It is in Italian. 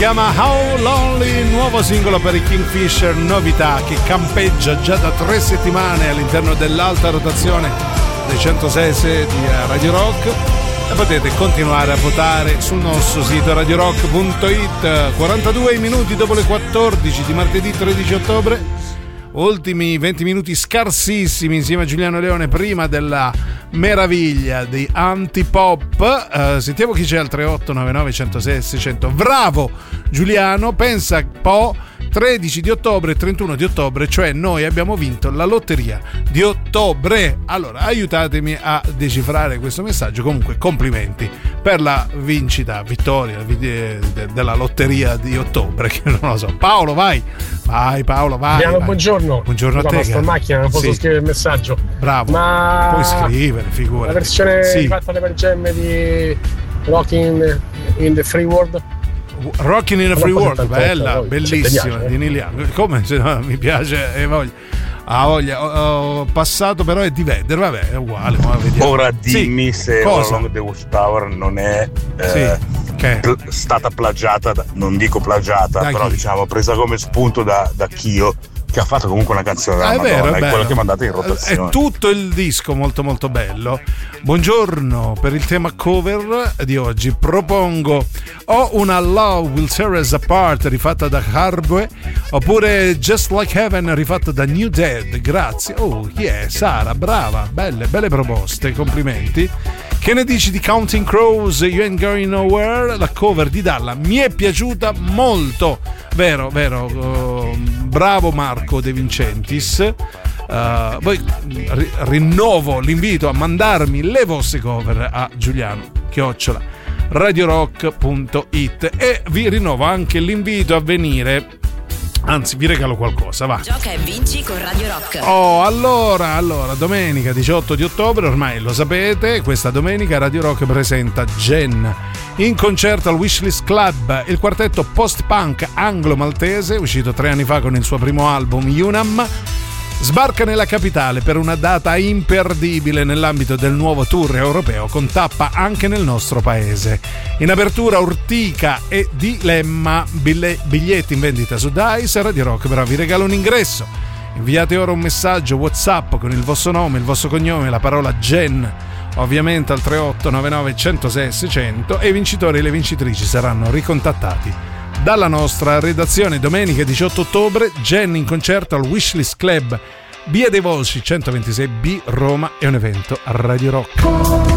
chiama How Lonely, nuovo singolo per i Kingfisher, novità che campeggia già da 3 settimane all'interno dell'alta rotazione dei 106 di Radio Rock, e potete continuare a votare sul nostro sito radiorock.it. 42 minuti dopo le 14 di martedì 13 ottobre. Ultimi 20 minuti scarsissimi insieme a Giuliano Leone prima della meraviglia di Antipop. Sentiamo chi c'è al 3899 106 600. Bravo Giuliano, pensa un po', 13 di ottobre e 31 di ottobre, cioè noi abbiamo vinto la lotteria di ottobre. Allora aiutatemi a decifrare questo messaggio. Comunque complimenti per la vittoria della lotteria di ottobre, che non lo so. Paolo, vai Paolo, vai. Buongiorno a te. Sto in macchina, non posso scrivere il messaggio. Bravo, ma puoi scrivere, figura. La versione fatta dalle gemme di Rocking in the Free World. Rocking in the Free World, bella, bellissima, di Neil Young. Come se no, mi piace e voglia. Ho passato, però è di Vedder, vabbè, è uguale. Ma vediamo. Ora dimmi se Along the Watchtower non è stata plagiata, non dico plagiata, però diciamo presa come spunto da Kyo, che ha fatto comunque una canzone della Madonna, è quella che mandate in rotazione. È tutto il disco molto molto bello. Buongiorno, per il tema cover di oggi propongo o una Love Will Tear Us Apart rifatta da Hardway, oppure Just Like Heaven rifatta da New Dead. Grazie. Sara, brava, belle proposte, complimenti. Che ne dici di Counting Crows, You Ain't Going Nowhere? La cover di Dalla mi è piaciuta molto, vero, bravo Marco De Vincentis. Poi rinnovo l'invito a mandarmi le vostre cover a Giuliano@radiorock.it, e vi rinnovo anche l'invito a venire. Anzi, vi regalo qualcosa, va. Gioca e vinci con Radio Rock. Allora, domenica 18 di ottobre, ormai lo sapete, questa domenica Radio Rock presenta Jen in concerto al Wishlist Club, il quartetto post-punk anglo-maltese, uscito 3 anni fa con il suo primo album Unam. Sbarca nella capitale per una data imperdibile nell'ambito del nuovo tour europeo, con tappa anche nel nostro paese. In apertura Urtica e Dilemma, biglietti in vendita su Dice. Radio Rock però vi regala un ingresso. Inviate ora un messaggio WhatsApp con il vostro nome, il vostro cognome e la parola Gen, ovviamente al 3899 106 600, e i vincitori e le vincitrici saranno ricontattati dalla nostra redazione. Domenica 18 ottobre, Gen in concerto al Wishlist Club, Via dei Volsci 126B, Roma. È un evento a Radio Rock.